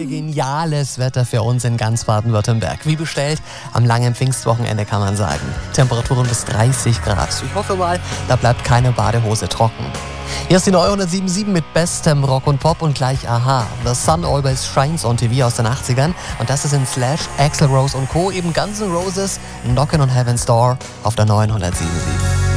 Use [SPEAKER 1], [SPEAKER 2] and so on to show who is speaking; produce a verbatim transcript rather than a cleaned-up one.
[SPEAKER 1] geniales Wetter für uns in ganz Baden-Württemberg. Wie bestellt, am langen Pfingstwochenende kann man sagen. Temperaturen bis dreißig Grad. Ich hoffe mal, da bleibt keine Badehose trocken. Hier ist die neue hundertsieben Komma sieben mit bestem Rock und Pop und gleich Aha. The Sun Always Shines on T V aus den achtzigern. Und das ist in Slash, Axl Rose und Co. eben Guns N' Roses, Knockin' on Heaven's Door auf der neuen hundertsieben Komma sieben.